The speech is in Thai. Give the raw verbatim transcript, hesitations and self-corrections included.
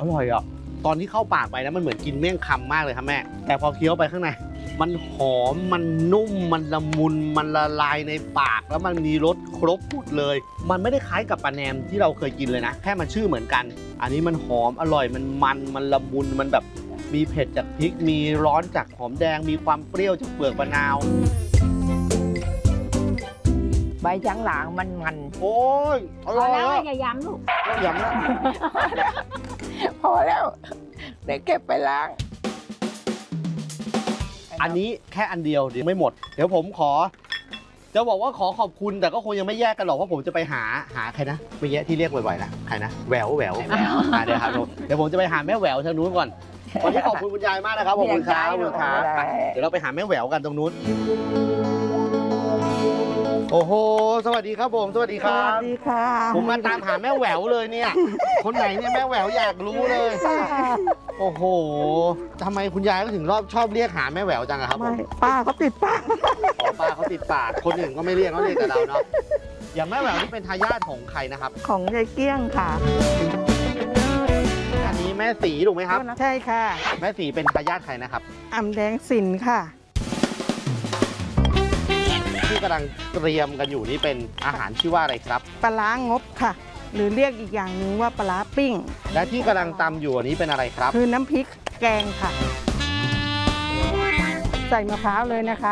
อร่อยอ่ะตอนที่เข้าปากไปนะมันเหมือนกินเมี่ยงคำมากเลยครับแม่แต่พอเคี้ยวไปข้างในมันหอมมันนุ่มมันละมุนมันละลายในปากแล้วมันมีรสครบหมดเลยมันไม่ได้คล้ายกับปลาแหนมที่เราเคยกินเลยนะแค่มันชื่อเหมือนกัน อันนี้มันหอมอร่อยมันมันมันละมุนมันแบบมีเผ็ดจากพริกมีร้อนจากหอมแดงมีความเปรี้ยวจากเปลือกมะนาวใบช้างหลางมันมันโอ้ยอพร่ออยแล้วอะอย่าย้ำลูกอย่างนั้นพอแล้วเดี๋ยวเก็บไปล้างอันนี้แค่อันเดียวเดี๋ยวไม่หมด เดี๋ยวผมขอ จะบอกว่าขอขอบคุณแต่ก็คงยังไม่แยกกันหรอกเพราะผมจะไปหาหาใครนะเมื่อกี้ที่เรียกบ่อยๆนะใครนะแหววแหววอ่าเดี๋ยวครับผมเดี๋ยวผมจะไปหาแม่แหววทางนู้นก่อนวันนี้ขอบคุณคุณยายมากนะครับขอบคุณครับขอบคุณครับไปเดี๋ยวเราไปหาแม่แหววกันตรงนู้น โอ้โหสวัสดีครับผมสวัสดีคสรัวัสบดีค่ะผมมาตามหาแม่แหววเลยเนี่ย คนไหนเนี่ยแม่แหววอยากรู้เลย โอ้โหทำไมคุณยายก็ถึงรอบชอบเรียกหาแม่แหววจังอะครับผไม่มป้าเขาติดปากอ๋อป้าเขาติดปาก คนอื่นก็ไม่เรียกเขาเรียกแต่เราเนาะ อย่างแม่แหววนี่เป็นทายาทของใครนะครับของยายเกี้ยงค่ะอันนี้แม่สีถูกไหมครับใช่ค่ะแม่สีเป็นทายาทใครนะครับอ่ำแดงสินค่ะที่กำลังเตรียมกันอยู่นี่เป็นอาหารชื่อว่าอะไรครับปลาร้างบค่ะ หรือเรียกอีกอย่างหนึ่งว่าปลาร้าปิ้งและที่กำลังตำอยู่อันนี้เป็นอะไรครับคือน้ำพริกแกงค่ะ ใส่มะพร้าวเลยนะคะ